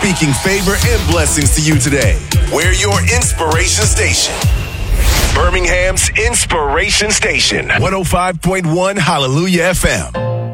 speaking favor and blessings to you today. We're your inspiration station. Birmingham's Inspiration Station, 105.1 Hallelujah FM.